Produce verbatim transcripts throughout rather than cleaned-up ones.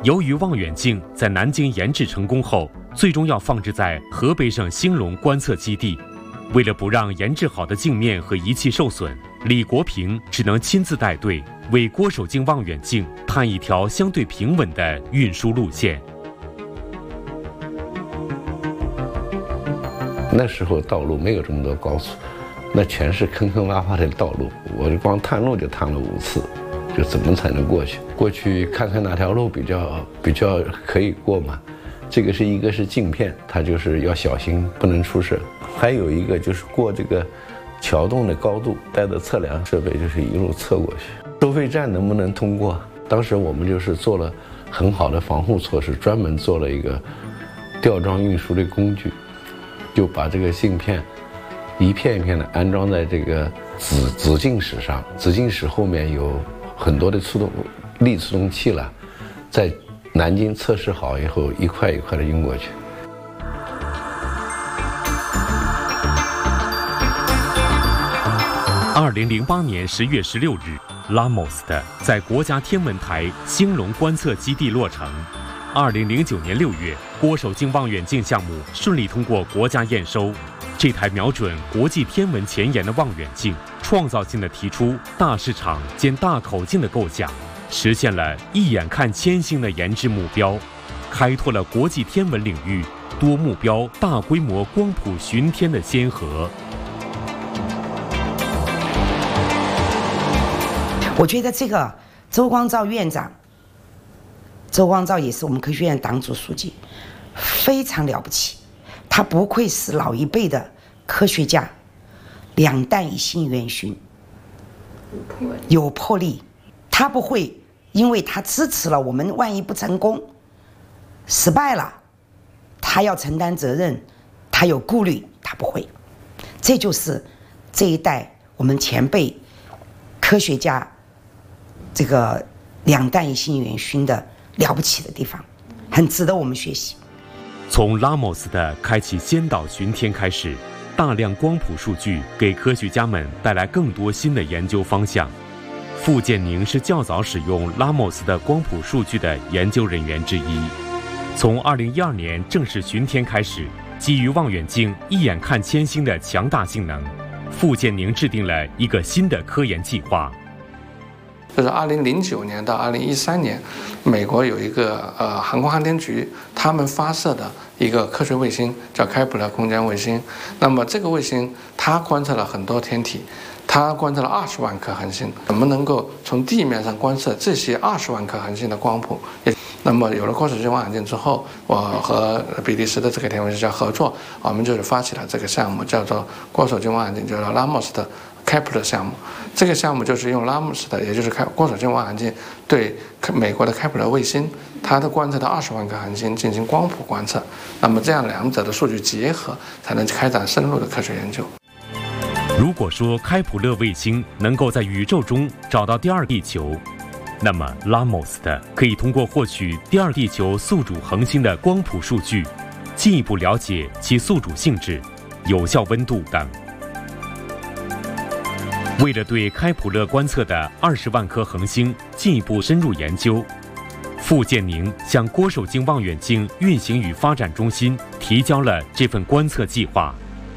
由于望远镜在南京研制成功后，最终要放置在河北省兴隆观测基地，为了不让研制好的镜面和仪器受损，李国平只能亲自带队，为郭守敬望远镜探一条相对平稳的运输路线。 那时候道路没有这么多高速，那全是坑坑洼洼的道路，我就光探路就探了五次，就怎么才能过去？过去看看哪条路比较比较可以过嘛。这个是一个是镜片，它就是要小心，不能出事。还有一个就是过这个桥洞的高度，带着测量设备就是一路测过去。收费站能不能通过？当时我们就是做了很好的防护措施，专门做了一个吊装运输的工具。就把这个镜片一片一片的安装在这个子子镜室上，子镜室后面有很多的触动力触动器了，在南京测试好以后，一块一块的运过去。 二零零八年十月十六日，拉莫斯的在国家天文台兴隆观测基地落成。二零零九年六月，郭守敬望远镜项目顺利通过国家验收。这台瞄准国际天文前沿的望远镜，创造性地提出大市场兼大口径的构想，实现了一眼看千星的研制目标，开拓了国际天文领域多目标、大规模光谱巡天的先河。 我觉得这个周光召院长。周光召也是我们科学院党组书记，非常了不起。他不愧是老一辈的科学家，两弹一星元勋，有魄力。他不会因为他支持了我们，万一不成功、失败了，他要承担责任，他有顾虑，他不会。这就是这一代我们前辈科学家这个两弹一星元勋的了不起的地方，很值得我们学习。 从拉莫斯的开启先导巡天开始，大量光谱数据给科学家们带来更多新的研究方向。傅建宁是较早使用拉莫斯的光谱数据的研究人员之一。从二零一二年正式巡天开始，基于望远镜一眼看千星的强大性能，傅建宁制定了一个新的科研计划。 就是二零零九年到二零一三年，美国有一个呃航空航天局，他们发射的一个科学卫星叫开普勒空间卫星。那么这个卫星它观测了很多天体，它观测了二十万颗恒星。我们能够从地面上观测这些二十万颗恒星的光谱。那么有了郭守敬望远镜之后，我和比利时的这个天文学家合作，我们就是发起了这个项目，叫做郭守敬望远镜，叫做拉莫斯的开普勒项目。这个项目就是用拉姆斯的，也就是开郭守敬望远镜对美国的开普勒卫星，它的观测的二十万颗恒星进行光谱观测。那么这样两者的数据结合，才能开展深入的科学研究。 如果说开普勒卫星能够在宇宙中找到第二地球，那么拉莫斯的可以通过获取第二地球宿主恒星的光谱数据，进一步了解其宿主性质、有效温度等。为了对开普勒观测的二十万颗恒星进一步深入研究，傅建宁向郭守敬望远镜运行与发展中心提交了这份观测计划。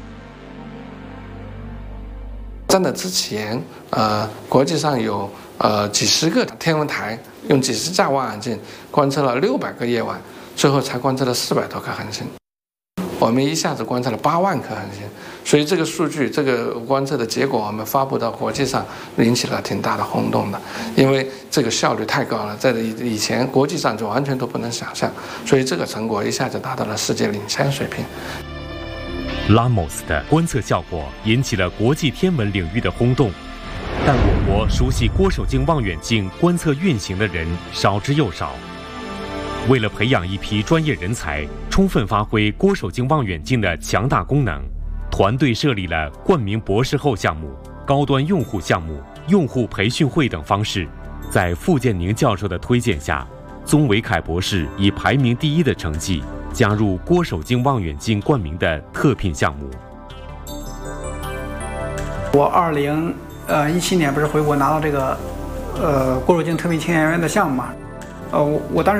在那之前，呃，国际上有呃几十个天文台用几十架望远镜观测了六百个夜晚，最后才观测了四百多颗恒星。我们一下子观测了八万颗恒星，所以这个数据、这个观测的结果，我们发布到国际上，引起了挺大的轰动的。因为这个效率太高了，在以前国际上就完全都不能想象，所以这个成果一下子达到了世界领先水平。 拉莫斯的观测效果引起了国际天文领域的轰动，但我国熟悉郭守敬望远镜观测运行的人少之又少。为了培养一批专业人才，充分发挥郭守敬望远镜的强大功能，团队设立了冠名博士后项目、高端用户项目、用户培训会等方式。在傅建宁教授的推荐下，宗维凯博士以排名第一的成绩加入郭守敬望远镜冠名的特聘项目。 我二零呃一七年不是回国拿到这个呃郭守敬特聘青年员的项目嘛，呃我我当时。